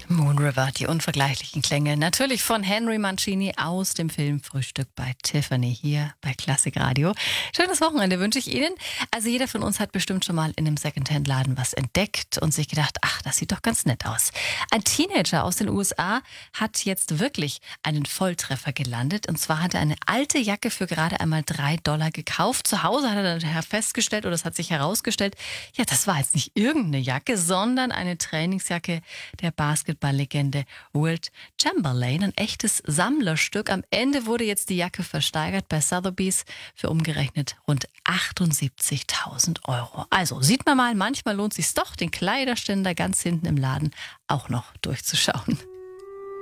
Moon River, die unvergleichlichen Klänge. Natürlich von Henry Mancini aus dem Film Frühstück bei Tiffany hier bei Klassik Radio. Schönes Wochenende wünsche ich Ihnen. Also jeder von uns hat bestimmt schon mal in einem Secondhand-Laden was entdeckt und sich gedacht, ach, das sieht doch ganz nett aus. Ein Teenager aus den USA hat jetzt wirklich einen Volltreffer gelandet. Und zwar hat er eine alte Jacke für gerade einmal $3 gekauft. Zu Hause hat er dann festgestellt, oder es hat sich herausgestellt, ja, das war jetzt nicht irgendeine Jacke, sondern eine Trainingsjacke der Basketballlegende Wilt Chamberlain. Ein echtes Sammlerstück. Am Ende wurde jetzt die Jacke versteigert bei Sotheby's für umgerechnet rund 78.000 Euro. Also sieht man mal, manchmal lohnt es sich doch, den Kleiderständer ganz hinten im Laden auch noch durchzuschauen.